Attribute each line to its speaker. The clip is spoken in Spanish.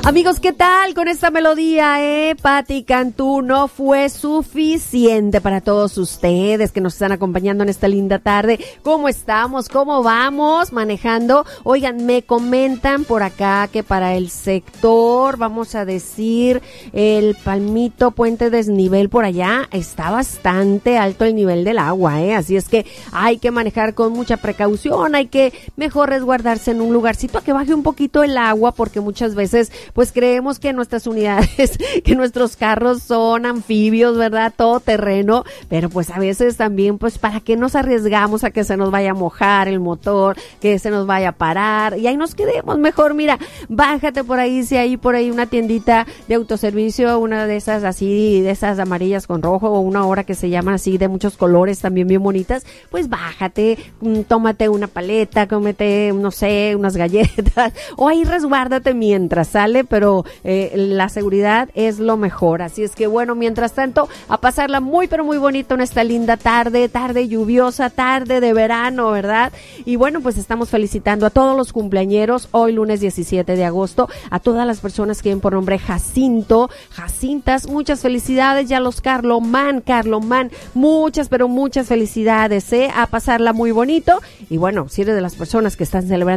Speaker 1: Amigos, ¿qué tal con esta melodía, Patti Cantú? No fue suficiente para todos ustedes que nos están acompañando en esta linda tarde. ¿Cómo estamos? ¿Cómo vamos manejando? Oigan, me comentan por acá que para el sector, vamos a decir, el Palmito, Puente Desnivel por allá, está bastante alto el nivel del agua, así es que hay que manejar con mucha precaución, hay que mejor resguardarse en un lugarcito a que baje un poquito el agua, porque muchas veces pues creemos que nuestras unidades, que nuestros carros son anfibios, ¿verdad? Todo terreno, pero pues a veces también, pues para qué nos arriesgamos a que se nos vaya a mojar el motor, que se nos vaya a parar y ahí nos quedemos. Mejor, mira, bájate por ahí, si hay por ahí una tiendita de autoservicio, una de esas así, de esas amarillas con rojo, o una hora que se llaman así de muchos colores también bien bonitas, pues bájate, tómate una paleta, cómete, no sé, unas galletas, o ahí resguárdate mientras sale, pero la seguridad es lo mejor. Así es que bueno, mientras tanto, a pasarla muy pero muy bonito en esta linda tarde lluviosa, tarde de verano, ¿verdad? Y bueno, pues estamos felicitando a todos los cumpleañeros hoy lunes 17 de agosto, a todas las personas que ven por nombre Jacinto, Jacintas, muchas felicidades, ya los Carlomán, muchas pero muchas felicidades, a pasarla muy bonito. Y bueno, si eres de las personas que están celebrando